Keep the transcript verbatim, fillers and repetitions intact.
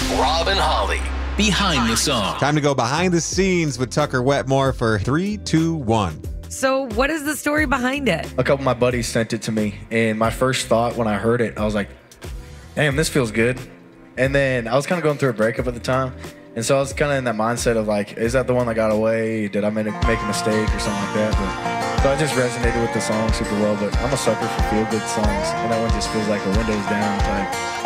Rob and Holly. Behind the Song. Time to go behind the scenes with Tucker Wetmore for three, two, one. So what is the story behind it? A couple of my buddies sent it to me, and my first thought when I heard it, I was like, damn, this feels good. And then I was kind of going through a breakup at the time, and so I was kind of in that mindset of like, is that the one that got away? Did I make a, make a mistake or something like that? But, so I just resonated with the song super well, but I'm a sucker for feel-good songs, and that one just feels like a windows down type.